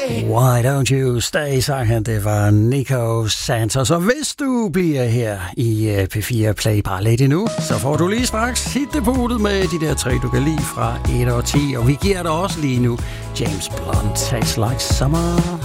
Why don't you stay, sang han. Det var Nico Santos. Og hvis du bliver her i P4 Play bare lidt endnu, så får du lige straks hitdepotet med de der 3, du kan lide fra 1 og 10. Og vi giver dig også lige nu James Blunt, Tastes Like Summer.